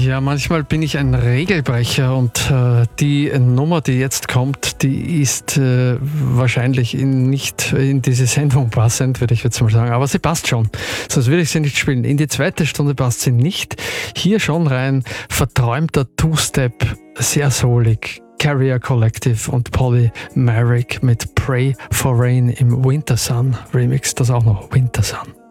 Ja, manchmal bin ich ein Regelbrecher und die Nummer, die jetzt kommt, die ist wahrscheinlich nicht in diese Sendung passend, würde ich jetzt mal sagen. Aber sie passt schon, sonst würde ich sie nicht spielen. In die zweite Stunde passt sie nicht. Hier schon rein, verträumter Two-Step, sehr soulig. Carrier Collective und Polly Merrick mit Pray for Rain im Winter Sun Remix. Das auch noch Winter Sun.